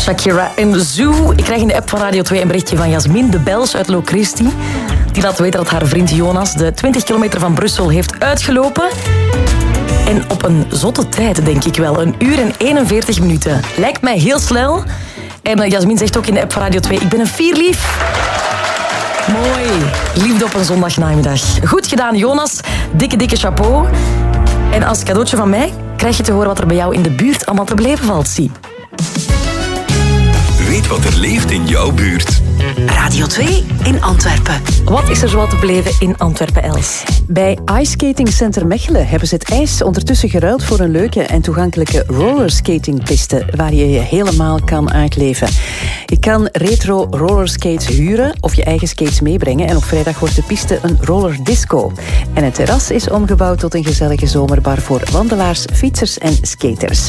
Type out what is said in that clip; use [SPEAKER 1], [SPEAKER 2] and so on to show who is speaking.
[SPEAKER 1] Shakira en Zoo. Ik krijg in de app van Radio 2 een berichtje van Jasmin de Bels uit Locristi. Die laat weten dat haar vriend Jonas de 20 kilometer van Brussel heeft uitgelopen. En op een zotte tijd, denk ik wel. 1 uur en 41 minuten. Lijkt mij heel snel. En Jasmin zegt ook in de app van Radio 2... Ik ben een vierlief. Mooi. Liefde op een zondagnamiddag. Goed gedaan, Jonas. Dikke chapeau. En als cadeautje van mij krijg je te horen wat er bij jou in de buurt allemaal te beleven valt. Zie.
[SPEAKER 2] Weet wat er leeft in jouw buurt.
[SPEAKER 3] Radio 2 in Antwerpen.
[SPEAKER 1] Wat is er zoal te beleven in Antwerpen, Els?
[SPEAKER 4] Bij Ice Skating Center Mechelen hebben ze het ijs ondertussen geruild voor een leuke en toegankelijke rollerskatingpiste waar je je helemaal kan uitleven. Je kan retro rollerskates huren of je eigen skates meebrengen en op vrijdag wordt de piste een rollerdisco. En het terras is omgebouwd tot een gezellige zomerbar voor wandelaars, fietsers en skaters.